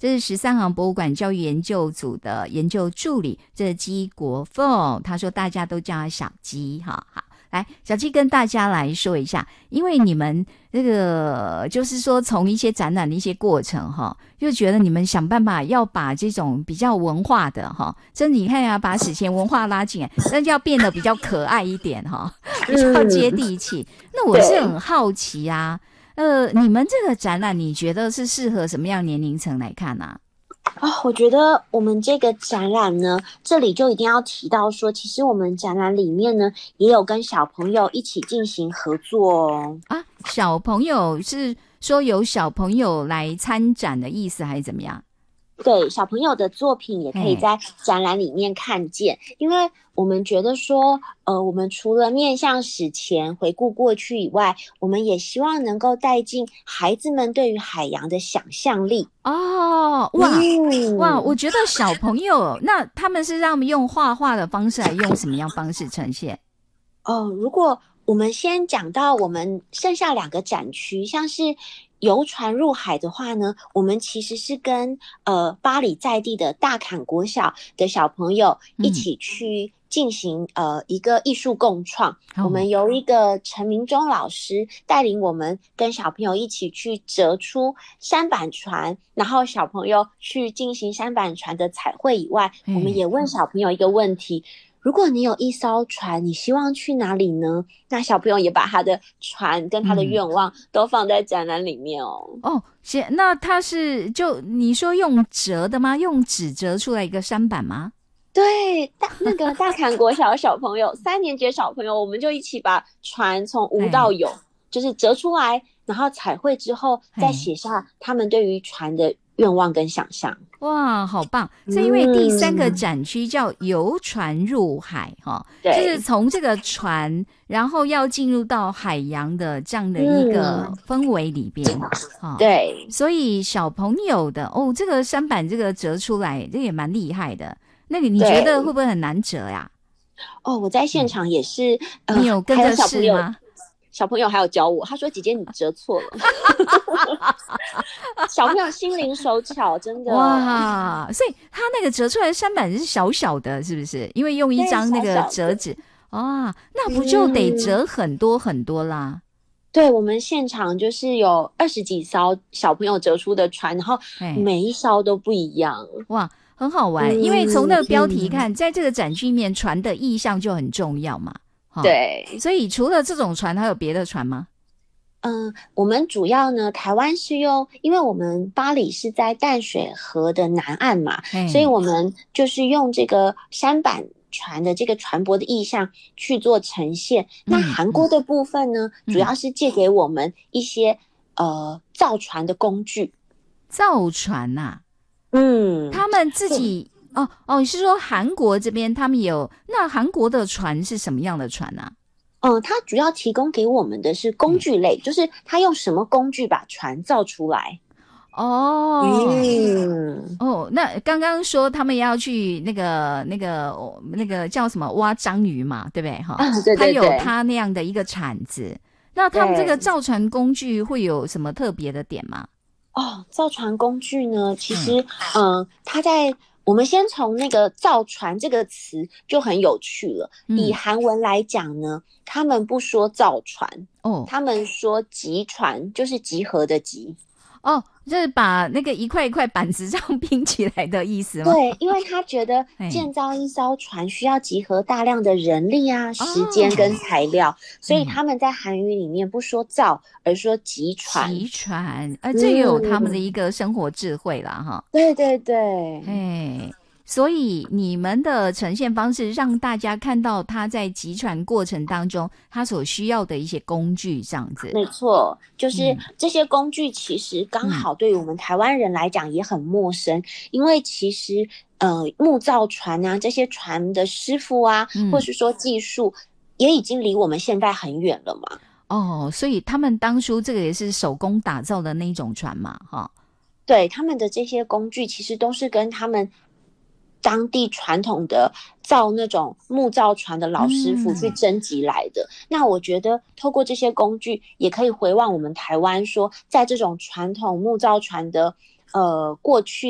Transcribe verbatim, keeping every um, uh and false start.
这是十三行博物馆教育研究组的研究助理，这是姬国凤，他说大家都叫他小姬哈。好，来，小姬跟大家来说一下，因为你们这个就是说从一些展览的一些过程哈，就觉得你们想办法要把这种比较文化的哈，真的你看啊，把史前文化拉进来，但是要变得比较可爱一点哈，比较接地气。那我是很好奇啊，呃，你们这个展览你觉得是适合什么样年龄层来看啊？ 啊、哦，我觉得我们这个展览呢，这里就一定要提到说，其实我们展览里面呢，也有跟小朋友一起进行合作哦。 啊，小朋友是说有小朋友来参展的意思还是怎么样？ 对，小朋友的作品也可以在展览里面看见，因为我们觉得说，呃，我们除了面向史前回顾过去以外，我们也希望能够带进孩子们对于海洋的想象力。 哦，哇、嗯、哇，我觉得小朋友那他们是让他们用画画的方式，还用什么样方式呈现？ 哦，如果我们先讲到我们剩下两个展区，像是游船入海的话呢，我们其实是跟呃八里在地的大坎国小的小朋友一起去进行、嗯、呃一个艺术共创、哦、我们由一个陈明忠老师带领我们跟小朋友一起去折出舢板船，然后小朋友去进行舢板船的彩绘以外、嗯、我们也问小朋友一个问题，如果你有一艘船，你希望去哪里呢？那小朋友也把他的船跟他的愿望都放在展览里面哦。 嗯、哦，那他是就你说用折的吗？用纸折出来一个舢板吗？ 对，大那个大坎国小的小朋友，三年级的小朋友，我们就一起把船从无到有，就是折出来，然后彩绘之后，再写下他们对于船的愿望跟想象。 哇，好棒！是因为第三个展区叫游船入海哈、嗯，就是从这个船，然后要进入到海洋的这样的一个氛围里边哈、嗯。 对， 所以小朋友的哦，这个舢板这个折出来，这也蛮厉害的。那你你觉得会不会很难折呀？ 哦，我在现场也是， 嗯呃、你有跟着试吗？ 小朋友还有教我，他说姐姐你折错了。小朋友心灵手巧，真的哇！所以他那个折出来的舢板是小小的，是不是？因为用一张那个折纸啊，那不就得折很多很多啦？嗯、 对，我们现场就是有二十几艘小朋友折出的船，然后每一艘都不一样。 哇，很好玩！嗯、因为从那个标题看，嗯、在这个展区里面，船的意象就很重要嘛。 对， 所以除了这种船，还有别的船吗？ 嗯，我们主要呢，台湾是用，因为我们八里是在淡水河的南岸嘛，所以我们就是用这个舢板船的这个船舶的意象去做呈现。嗯、那韩国的部分呢，嗯、主要是借给我们一些呃造船的工具。 造船啊？ 嗯， 他们自己哦哦，你是说韩国这边他们有？那韩国的船是什么样的船啊？ 嗯，它主要提供给我们的是工具类，嗯、就是它用什么工具把船造出来。 哦，嗯，哦，那刚刚说他们要去那个那个那个叫什么挖章鱼嘛，对不对？哈、 啊，对对对， 他有他那样的一个铲子。那他们这个造船工具会有什么特别的点吗？ 哦，造船工具呢，其实，嗯、呃，它在。我们先从那个造船这个词就很有趣了。嗯、以韩文来讲呢，他们不说造船，哦，他们说集船，就是集合的集。 哦，就是把那个一块一块板子这样拼起来的意思吗？ 对，因为他觉得建造一艘船需要集合大量的人力啊、时间跟材料，哦、所以他们在韩语里面不说造，而说集船。 集船，呃，这也有他们的一个生活智慧啦，哈、 嗯。对对对， 哎。所以你们的呈现方式让大家看到他在集船过程当中他所需要的一些工具这样子。 没错，就是这些工具其实刚好对于我们台湾人来讲也很陌生，嗯、因为其实呃木造船啊这些船的师傅啊，嗯、或是说技术也已经离我们现在很远了嘛。 哦，所以他们当初这个也是手工打造的那种船嘛，哈。 对，他们的这些工具其实都是跟他们当地传统的造那种木造船的老师傅去征集来的。嗯、那我觉得透过这些工具也可以回望我们台湾说，在这种传统木造船的呃过去